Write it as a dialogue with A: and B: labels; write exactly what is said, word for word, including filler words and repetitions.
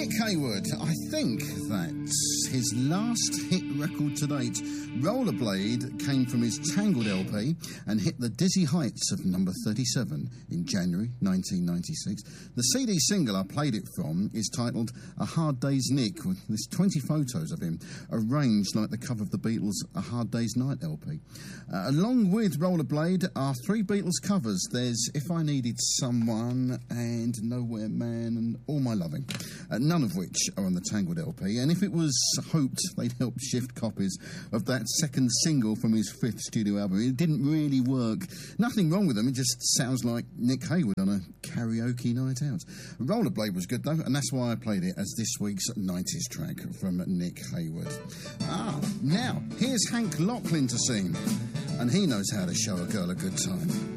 A: Nick Hayward, I think that's his last hit record to date. Rollerblade came from his Tangled L P and hit the dizzy heights of number thirty-seven in January nineteen ninety-six. The C D single I played it from is titled A Hard Day's Nick, with there's twenty photos of him arranged like the cover of the Beatles' A Hard Day's Night L P. Uh, along with Rollerblade are three Beatles covers. There's If I Needed Someone and Nowhere Man and All My Loving, uh, none of which are on the Tangled L P. And if it was hoped they'd help shift copies of that second single from his fifth studio album, it didn't really work. Nothing wrong with them, it just sounds like Nick Hayward on a karaoke night out. Rollerblade was good though, and that's why I played it as this week's nineties track from Nick Hayward. Ah, now, here's Hank Lachlan to sing, and he knows how to show a girl a good time.